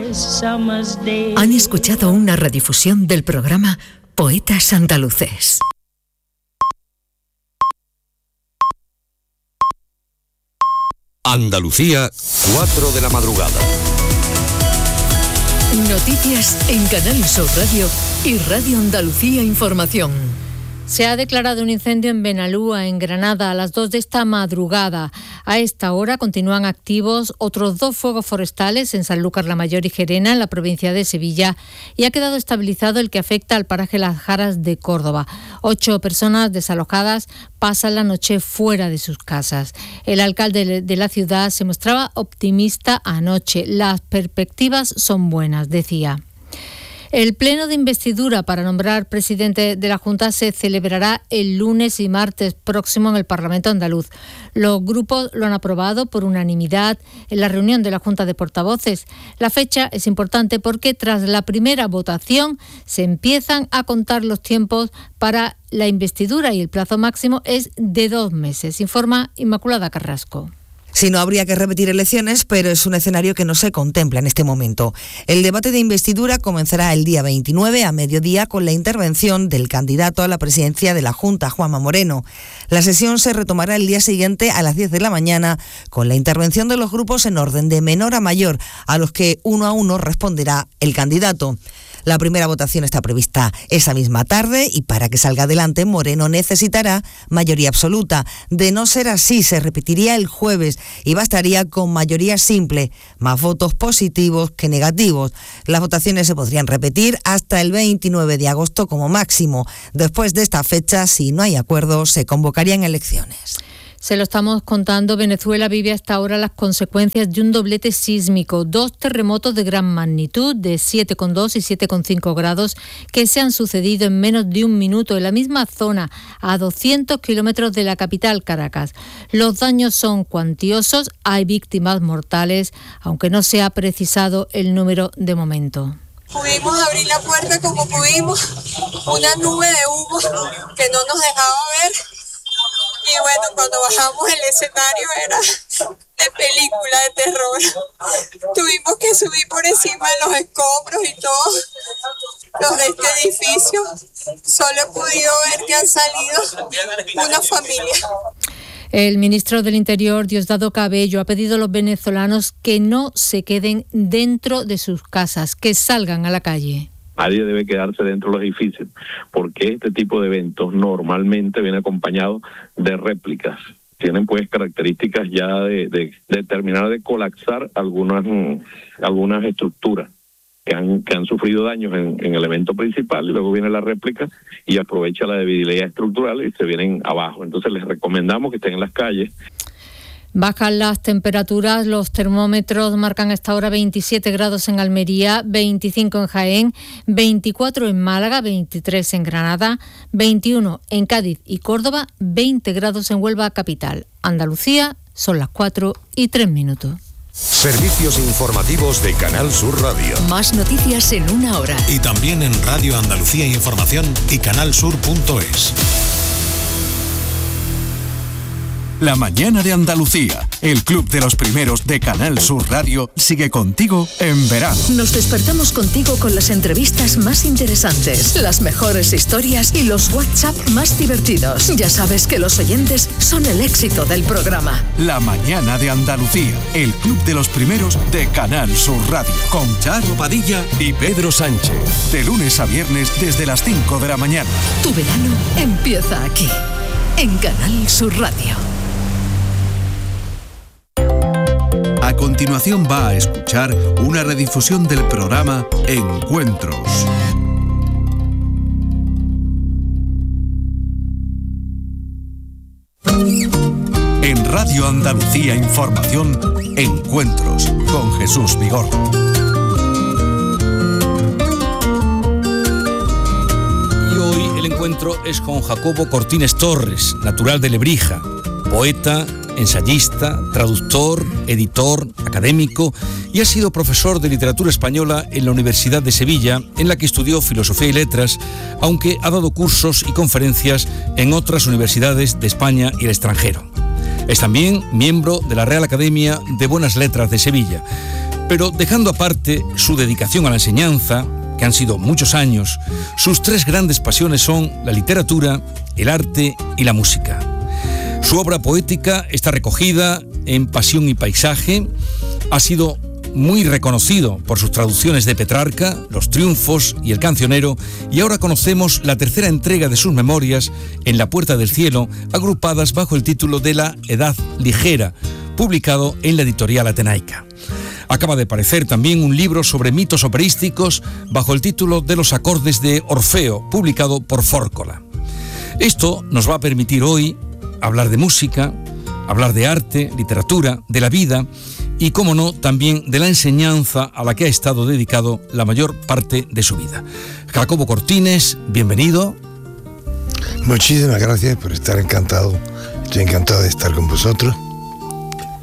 Han escuchado una redifusión del programa Poetas Andaluces. Andalucía, 4 de la madrugada. Noticias en Canal Sur Radio y Radio Andalucía Información. Se ha declarado un incendio en Benalúa, en Granada, a las 2 de esta madrugada. A esta hora continúan activos otros 2 fuegos forestales en Sanlúcar la Mayor y Gerena, en la provincia de Sevilla, y ha quedado estabilizado el que afecta al paraje Las Jaras de Córdoba. 8 personas desalojadas pasan la noche fuera de sus casas. El alcalde de la ciudad se mostraba optimista anoche. Las perspectivas son buenas, decía. El pleno de investidura para nombrar presidente de la Junta se celebrará el lunes y martes próximo en el Parlamento andaluz. Los grupos lo han aprobado por unanimidad en la reunión de la Junta de Portavoces. La fecha es importante porque tras la primera votación se empiezan a contar los tiempos para la investidura y el plazo máximo es de 2 meses, informa Inmaculada Carrasco. Si no, habría que repetir elecciones, pero es un escenario que no se contempla en este momento. El debate de investidura comenzará el día 29 a mediodía con la intervención del candidato a la presidencia de la Junta, Juanma Moreno. La sesión se retomará el día siguiente a las 10 de la mañana con la intervención de los grupos en orden de menor a mayor, a los que uno a uno responderá el candidato. La primera votación está prevista esa misma tarde y para que salga adelante Moreno necesitará mayoría absoluta. De no ser así, se repetiría el jueves y bastaría con mayoría simple, más votos positivos que negativos. Las votaciones se podrían repetir hasta el 29 de agosto como máximo. Después de esta fecha, si no hay acuerdo, se convocarían elecciones. Se lo estamos contando, Venezuela vive hasta ahora las consecuencias de un doblete sísmico, 2 terremotos de gran magnitud de 7,2 y 7,5 grados que se han sucedido en menos de un minuto en la misma zona, a 200 kilómetros de la capital, Caracas. Los daños son cuantiosos, hay víctimas mortales, aunque no se ha precisado el número de momento. Pudimos abrir la puerta como pudimos, una nube de humo que no nos dejaba ver. Y bueno, cuando bajamos el escenario era de película de terror. Tuvimos que subir por encima de los escombros y todo. Los de este edificio. Solo he podido ver que han salido una familia. El ministro del Interior, Diosdado Cabello, ha pedido a los venezolanos que no se queden dentro de sus casas, que salgan a la calle. Nadie debe quedarse dentro de los edificios, porque este tipo de eventos normalmente viene acompañado de réplicas. Tienen pues características ya de terminar de colapsar algunas estructuras que han sufrido daños en el evento principal, y luego viene la réplica y aprovecha la debilidad estructural y se vienen abajo. Entonces les recomendamos que estén en las calles. Bajan las temperaturas, los termómetros marcan a esta hora 27 grados en Almería, 25 en Jaén, 24 en Málaga, 23 en Granada, 21 en Cádiz y Córdoba, 20 grados en Huelva capital. Andalucía, son las 4:03. Servicios informativos de Canal Sur Radio. Más noticias en una hora. Y también en Radio Andalucía Información y canalsur.es. La mañana de Andalucía, el club de los primeros de Canal Sur Radio, sigue contigo en verano. Nos despertamos contigo con las entrevistas más interesantes, las mejores historias y los WhatsApp más divertidos. Ya sabes que los oyentes son el éxito del programa. La mañana de Andalucía, el club de los primeros de Canal Sur Radio, con Charo Padilla y Pedro Sánchez. De lunes a viernes desde las 5 de la mañana. Tu verano empieza aquí, en Canal Sur Radio. A continuación va a escuchar una redifusión del programa Encuentros. En Radio Andalucía Información, Encuentros con Jesús Vigorra. Y hoy el encuentro es con Jacobo Cortines Torres, natural de Lebrija, poeta, ensayista, traductor, editor, académico, y ha sido profesor de literatura española en la Universidad de Sevilla, en la que estudió filosofía y letras, aunque ha dado cursos y conferencias en otras universidades de España y el extranjero. Es también miembro de la Real Academia de Buenas Letras de Sevilla. Pero dejando aparte su dedicación a la enseñanza, que han sido muchos años, sus tres grandes pasiones son la literatura, el arte y la música. Su obra poética está recogida en Pasión y Paisaje, ha sido muy reconocido por sus traducciones de Petrarca, Los Triunfos y El Cancionero, y ahora conocemos la tercera entrega de sus memorias, En la Puerta del Cielo, agrupadas bajo el título de La Edad Ligera, publicado en la editorial Atenaica. Acaba de aparecer también un libro sobre mitos operísticos bajo el título de Los Acordes de Orfeo, publicado por Fórcola. Esto nos va a permitir hoy hablar de música, hablar de arte, literatura, de la vida y, cómo no, también de la enseñanza a la que ha estado dedicado la mayor parte de su vida. Jacobo Cortines, bienvenido. Muchísimas gracias por estar encantado. Estoy encantado de estar con vosotros.